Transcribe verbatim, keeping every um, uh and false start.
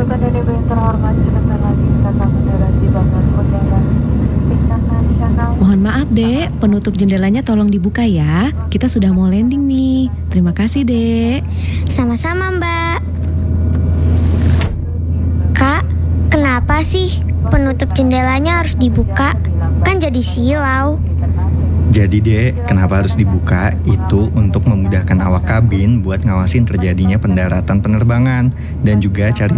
Bapak dan Ibu yang terhormat, sebentar lagi kita mendarat di Bandara Udara Internasional. Mohon maaf, Dek. Penutup jendelanya tolong dibuka ya. Kita sudah mau landing nih. Terima kasih, Dek. Sama-sama, Mbak. Kak, kenapa sih penutup jendelanya harus dibuka? Kan jadi silau. Jadi Dek, kenapa harus dibuka? Itu untuk memudahkan awak kabin buat ngawasin terjadinya pendaratan penerbangan dan juga cari